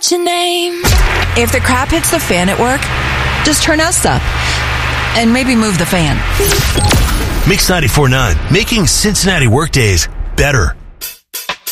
What's your name? If the crap hits the fan at work, just turn us up. And maybe move the fan. Mix 94.9, making Cincinnati workdays better.